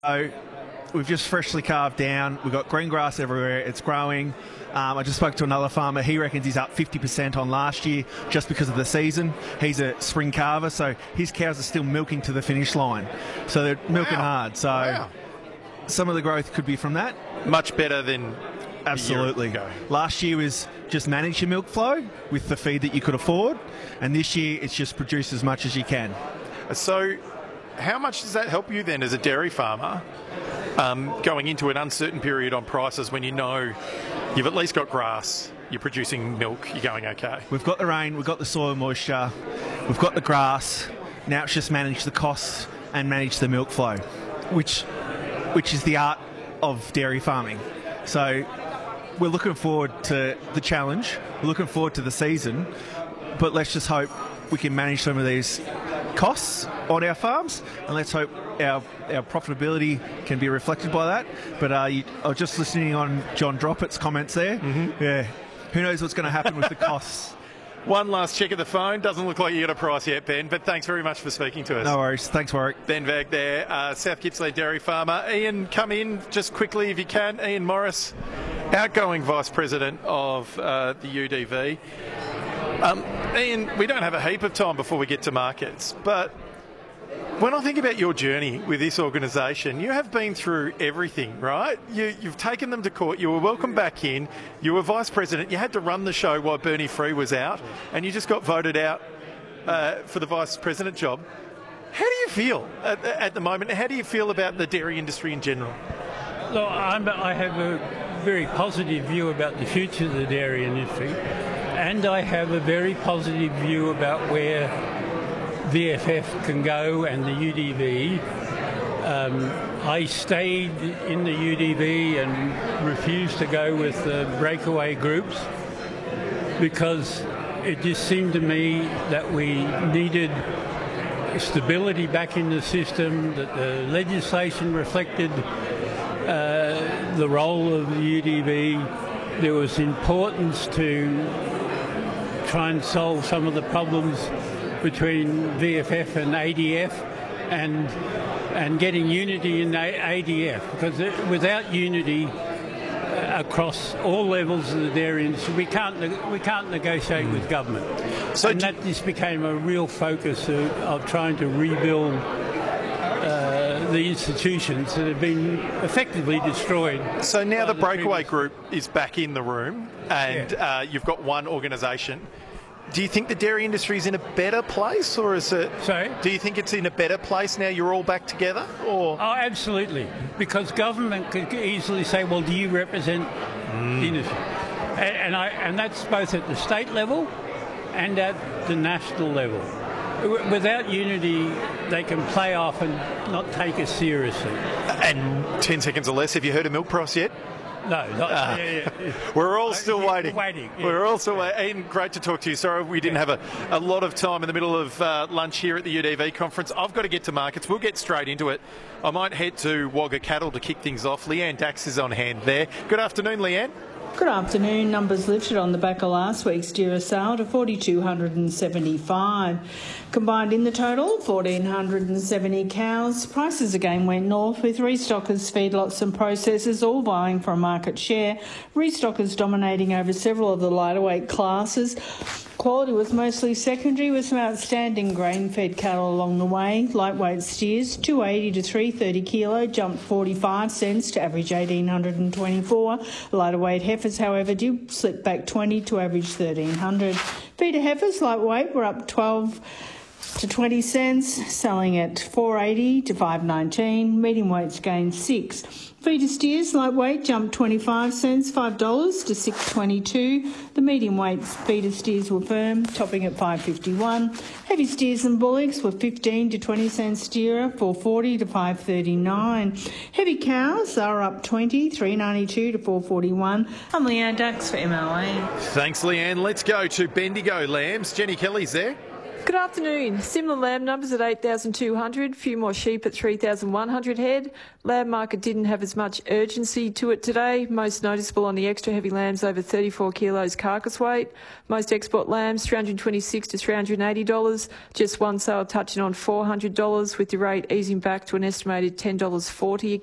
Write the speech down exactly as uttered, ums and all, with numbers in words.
So we've just freshly carved down. We've got green grass everywhere. It's growing. Um, I just spoke to another farmer. He reckons he's up fifty percent on last year just because of the season. He's a spring carver, so his cows are still milking to the finish line. So they're milking Wow. hard. So Wow. some of the growth could be from that. Much better than Absolutely. a year ago. Last year was just manage your milk flow with the feed that you could afford, and this year it's just produce as much as you can. So how much does that help you then as a dairy farmer um, going into an uncertain period on prices when you know you've at least got grass, you're producing milk, you're going okay? We've got the rain, we've got the soil moisture, we've got the grass. Now it's just manage the costs and manage the milk flow, which which is the art of dairy farming. So we're looking forward to the challenge, we're looking forward to the season, but let's just hope we can manage some of these costs on our farms, and let's hope our our profitability can be reflected by that. But uh, you, I was just listening on John Droppett's comments there. Mm-hmm. Yeah, who knows what's going to happen with the costs. One last check of the phone. Doesn't look like you got a price yet, Ben, but thanks very much for speaking to us. No worries. Thanks, Warwick. Ben Vag there, uh, South Gippsland dairy farmer. Ian, come in just quickly if you can. Ian Morris, outgoing Vice President of uh, the U D V. Um, Ian, we don't have a heap of time before we get to markets, but when I think about your journey with this organisation, you have been through everything, right? You, you've taken them to court, you were welcomed back in, you were Vice President, you had to run the show while Bernie Free was out, and you just got voted out uh, for the Vice President job. How do you feel at, at the moment? How do you feel about the dairy industry in general? Look, I'm, I have a very positive view about the future of the dairy industry, and I have a very positive view about where V F F can go and the U D V. Um, I stayed in the U D V and refused to go with the breakaway groups because it just seemed to me that we needed stability back in the system, that the legislation reflected uh, the role of the U D V. There was importance to try and solve some of the problems between V F F and A D F, and and getting unity in A D F, because without unity uh, across all levels of the dairy industry, we can't we can't negotiate with government. So and that just became a real focus of, of trying to rebuild uh, the institutions that have been effectively destroyed. So now the the breakaway previous... group is back in the room, and yeah. uh, you've got one organisation. Do you think the dairy industry is in a better place, or is it? Sorry? Do you think it's in a better place now? You're all back together, or? Oh, absolutely. Because government could easily say, "Well, do you represent mm. the industry?" And, and I and that's both at the state level and at the national level. Without unity, they can play off and not take us seriously. And ten seconds or less. Have you heard of milk price yet? No, not, uh, yeah, yeah. We're all still We're waiting. waiting yeah. We're all still waiting. Ian, great to talk to you. Sorry we didn't have a, a lot of time in the middle of uh, lunch here at the U D V conference. I've got to get to markets. We'll get straight into it. I might head to Wagga Cattle to kick things off. Leanne Dax is on hand there. Good afternoon, Leanne. Good afternoon. Numbers lifted on the back of last week's Duracell to four thousand two hundred seventy-five. Combined in the total, one thousand four hundred seventy cows. Prices again went north, with restockers, feedlots and processors all vying for a market share. Restockers dominating over several of the lighter weight classes. Quality was mostly secondary, with some outstanding grain-fed cattle along the way. Lightweight steers, two eighty to three thirty kilo, jumped forty-five cents to average eighteen twenty-four. Lighter weight heifers, however, did slip back twenty to average thirteen hundred. Feeder heifers, lightweight, were up twelve to twenty cents, selling at four eighty to five nineteen. Medium weights gained six. Feeder steers, lightweight, jumped twenty-five cents, five dollars to six twenty-two. The medium weight feeder steers were firm, topping at five fifty-one. Heavy steers and bullocks were fifteen to twenty cents steerer, four forty to five thirty-nine. Heavy cows are up twenty, three ninety-two to four forty-one. I'm Leanne Dax for M L A. Thanks, Leanne. Let's go to Bendigo Lambs. Jenny Kelly's there. Good afternoon. Similar lamb numbers at eight thousand two hundred, few more sheep at three thousand one hundred head. Lamb market didn't have as much urgency to it today, most noticeable on the extra heavy lambs over thirty-four kilos carcass weight. Most export lambs three hundred twenty-six to three hundred eighty dollars, just one sale touching on four hundred dollars, with the rate easing back to an estimated ten dollars forty a